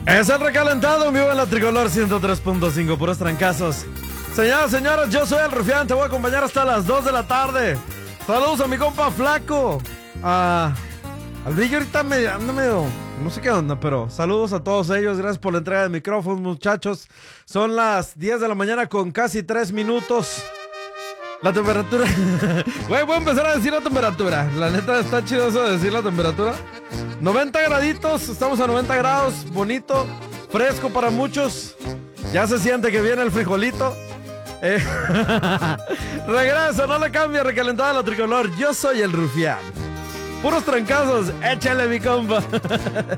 Es el recalentado en vivo en la Tricolor 103.5, puros trancazos. Señoras, señores, yo soy el Rufián, te voy a acompañar hasta las 2 de la tarde. Saludos a mi compa Flaco. Al Brillo ahorita anda medio, no sé qué onda, pero saludos a todos ellos. Gracias por la entrega de micrófonos, muchachos. Son las 10 de la mañana con casi 3 minutos. La temperatura. Güey, voy a empezar a decir la temperatura. La neta está chido eso de decir la temperatura. 90 graditos, estamos a 90 grados. Bonito, fresco para muchos. Ya se siente que viene el frijolito. Regreso, no le cambie, recalentada la Tricolor. Yo soy el Rufián. Puros trancazos, échale mi compa.